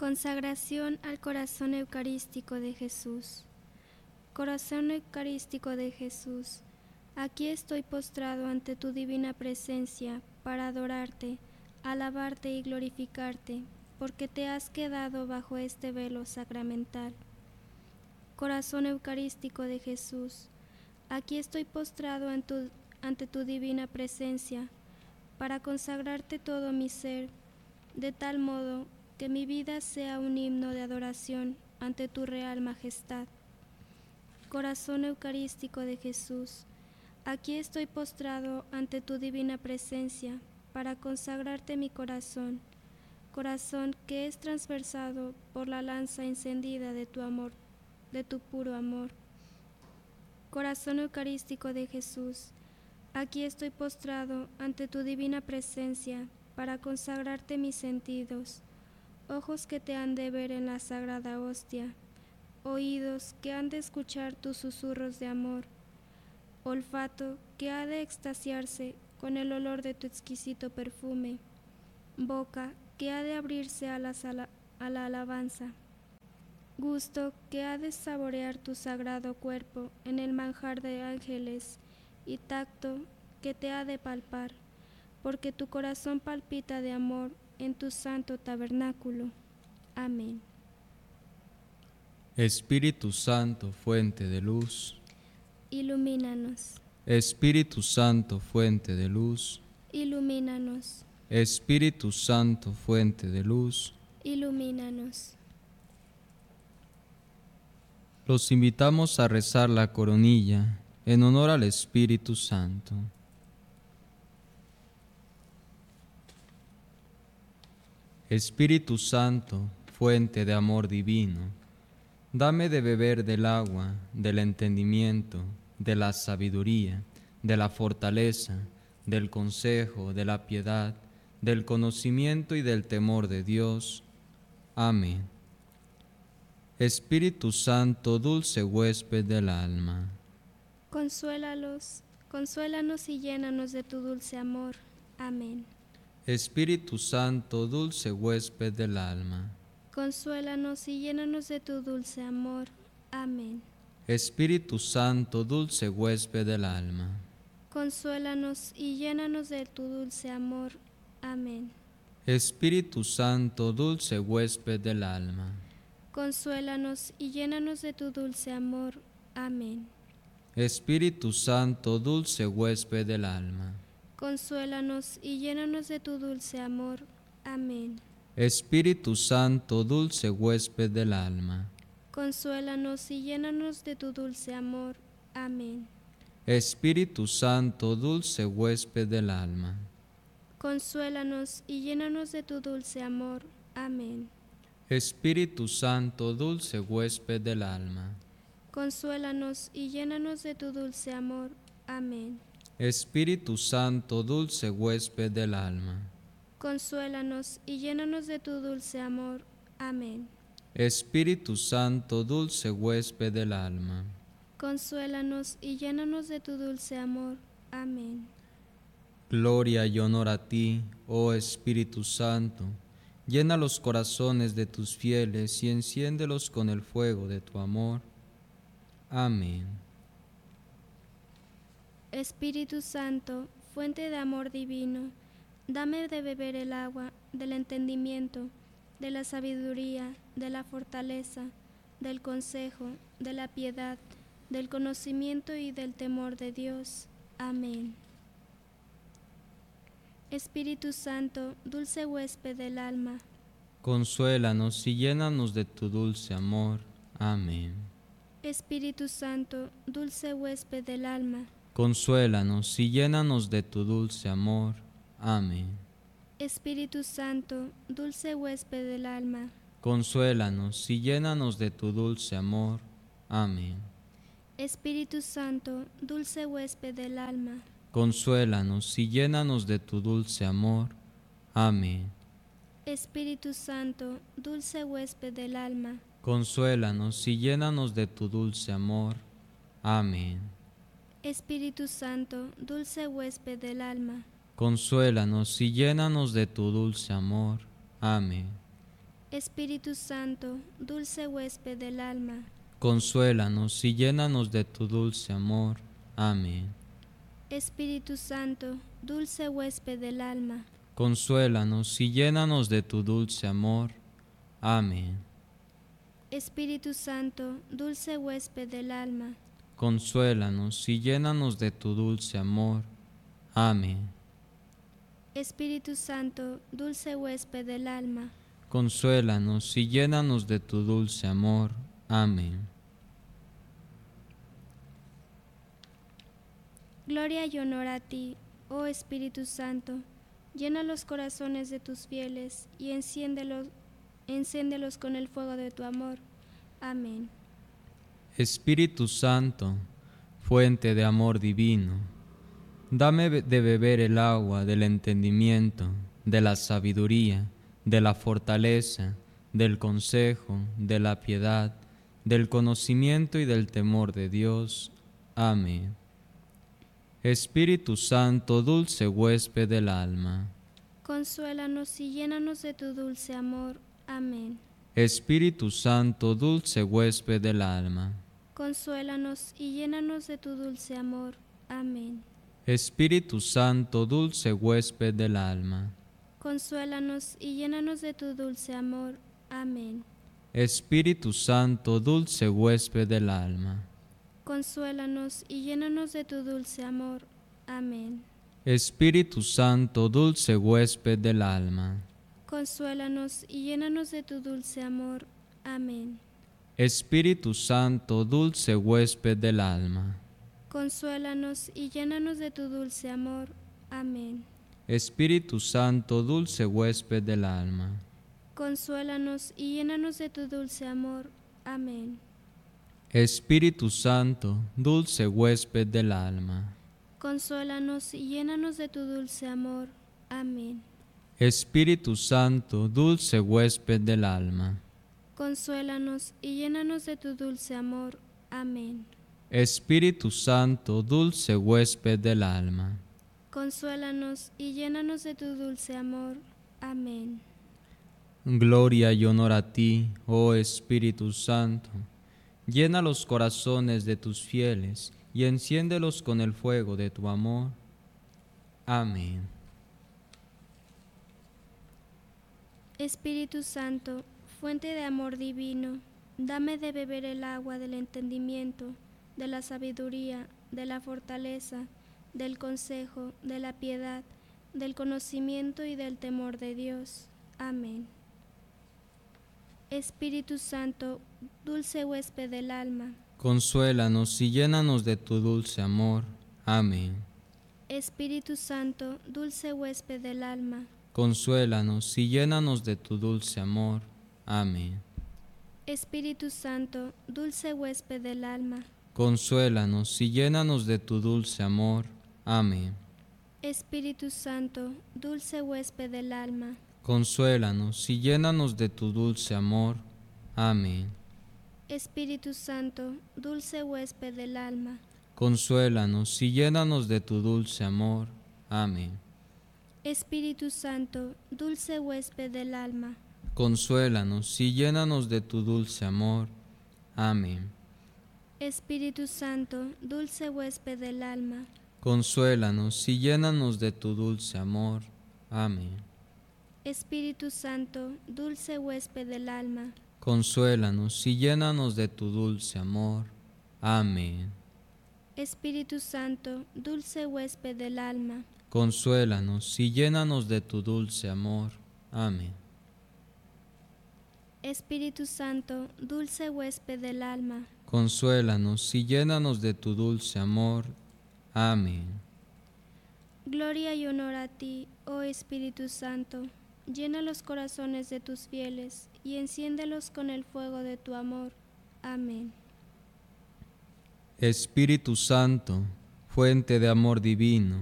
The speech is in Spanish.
Consagración al corazón eucarístico de Jesús. Corazón eucarístico de Jesús, aquí estoy postrado ante tu divina presencia para adorarte, alabarte y glorificarte, porque te has quedado bajo este velo sacramental. Corazón eucarístico de Jesús, aquí estoy postrado ante tu divina presencia para consagrarte todo mi ser, de tal modo que mi vida sea un himno de adoración ante tu real majestad. Corazón eucarístico de Jesús, aquí estoy postrado ante tu divina presencia para consagrarte mi corazón, corazón que es transversado por la lanza encendida de tu amor, de tu puro amor. Corazón eucarístico de Jesús, aquí estoy postrado ante tu divina presencia para consagrarte mis sentidos, ojos que te han de ver en la sagrada hostia, oídos que han de escuchar tus susurros de amor, olfato que ha de extasiarse con el olor de tu exquisito perfume, boca que ha de abrirse a la alabanza, gusto que ha de saborear tu sagrado cuerpo en el manjar de ángeles, y tacto que te ha de palpar, porque tu corazón palpita de amor en tu santo tabernáculo. Amén. Espíritu Santo, fuente de luz, ilumínanos. Espíritu Santo, fuente de luz, ilumínanos. Espíritu Santo, fuente de luz, ilumínanos. Los invitamos a rezar la coronilla en honor al Espíritu Santo. Espíritu Santo, fuente de amor divino, dame de beber del agua, del entendimiento, de la sabiduría, de la fortaleza, del consejo, de la piedad, del conocimiento y del temor de Dios. Amén. Espíritu Santo, dulce huésped del alma, consuélanos y llénanos de tu dulce amor. Amén. Espíritu Santo, dulce huésped del alma, consuélanos y llénanos de tu dulce amor. Amén. Espíritu Santo, dulce huésped del alma, consuélanos y llénanos de tu dulce amor. Amén. Espíritu Santo, dulce huésped del alma, consuélanos y llénanos de tu dulce amor. Amén. Espíritu Santo, dulce huésped del alma, consuélanos y llénanos de tu dulce amor. Amén. Espíritu Santo, dulce huésped del alma, consuélanos y llénanos de tu dulce amor. Amén. Espíritu Santo, dulce huésped del alma, consuélanos y llénanos de tu dulce amor. Amén. Espíritu Santo, dulce huésped del alma, consuélanos y llénanos de tu dulce amor. Amén. Espíritu Santo, dulce huésped del alma, consuélanos y llénanos de tu dulce amor. Amén. Espíritu Santo, dulce huésped del alma, consuélanos y llénanos de tu dulce amor. Amén. Gloria y honor a ti, oh Espíritu Santo. Llena los corazones de tus fieles y enciéndelos con el fuego de tu amor. Amén. Espíritu Santo, fuente de amor divino, dame de beber el agua del entendimiento, de la sabiduría, de la fortaleza, del consejo, de la piedad, del conocimiento y del temor de Dios. Amén. Espíritu Santo, dulce huésped del alma, consuélanos y llénanos de tu dulce amor. Amén. Espíritu Santo, dulce huésped del alma, consuélanos y llénanos de tu dulce amor. Amén. Espíritu Santo, dulce huésped del alma, consuélanos y llénanos de tu dulce amor. Amén. Espíritu Santo, dulce huésped del alma, consuélanos y llénanos de tu dulce amor. Amén. Espíritu Santo, dulce huésped del alma, consuélanos y llénanos de tu dulce amor. Amén. Espíritu Santo, dulce huésped del alma, consuélanos y llénanos de tu dulce amor. Amén. Espíritu Santo, dulce huésped del alma. Consuélanos y llénanos de tu dulce amor. Amén. Espíritu Santo, dulce huésped del alma. Consuélanos y llénanos de tu dulce amor. Amén. Espíritu Santo, dulce huésped del alma. Consuélanos y llénanos de tu dulce amor. Amén. Espíritu Santo, dulce huésped del alma. Consuélanos y llénanos de tu dulce amor. Amén. Gloria y honor a ti, oh Espíritu Santo. Llena los corazones de tus fieles y enciéndelos con el fuego de tu amor. Amén. Espíritu Santo, fuente de amor divino, dame de beber el agua del entendimiento, de la sabiduría, de la fortaleza, del consejo, de la piedad, del conocimiento y del temor de Dios. Amén. Espíritu Santo, dulce huésped del alma. Consuélanos y llénanos de tu dulce amor. Amén. Espíritu Santo, dulce huésped del alma. Consuélanos y llénanos de tu dulce amor. Amén. Espíritu Santo, dulce huésped del alma. Consuélanos y llénanos de tu dulce amor. Amén. Espíritu Santo, dulce huésped del alma. Consuélanos y llénanos de tu dulce amor. Amén. Espíritu Santo, dulce huésped del alma. Consuélanos y llénanos de tu dulce amor. Amén. Espíritu Santo, dulce huésped del alma. Consuélanos y llénanos de tu dulce amor. Amén. Espíritu Santo, dulce huésped del alma. Consuélanos y llénanos de tu dulce amor. Amén. Espíritu Santo, dulce huésped del alma. Consuélanos y llénanos de tu dulce amor. Amén. Espíritu Santo, dulce huésped del alma. Consuélanos y llénanos de tu dulce amor. Amén. Espíritu Santo, dulce huésped del alma. Consuélanos y llénanos de tu dulce amor. Amén. Gloria y honor a ti, oh Espíritu Santo. Llena los corazones de tus fieles y enciéndelos con el fuego de tu amor. Amén. Espíritu Santo, fuente de amor divino, dame de beber el agua del entendimiento, de la sabiduría, de la fortaleza, del consejo, de la piedad, del conocimiento y del temor de Dios. Amén. Espíritu Santo, dulce huésped del alma. Consuélanos y llénanos de tu dulce amor. Amén. Espíritu Santo, dulce huésped del alma. Consuélanos y llénanos de tu dulce amor. Amén. Espíritu Santo, dulce huésped del alma. Consuélanos y llénanos de tu dulce amor. Amén. Espíritu Santo, dulce huésped del alma. Consuélanos y llénanos de tu dulce amor. Amén. Espíritu Santo, dulce huésped del alma. Consuélanos y llénanos de tu dulce amor. Amén. Espíritu Santo, dulce huésped del alma. Consuélanos y llénanos de tu dulce amor. Amén. Espíritu Santo, dulce huésped del alma. Consuélanos y llénanos de tu dulce amor. Amén. Espíritu Santo, dulce huésped del alma. Consuélanos y llénanos de tu dulce amor. Amén. Espíritu Santo, dulce huésped del alma. Consuélanos y llénanos de tu dulce amor. Amén. Espíritu Santo, dulce huésped del alma. Consuélanos y llénanos de tu dulce amor. Amén. Gloria y honor a ti, oh Espíritu Santo. Llena los corazones de tus fieles y enciéndelos con el fuego de tu amor. Amén. Espíritu Santo, fuente de amor divino,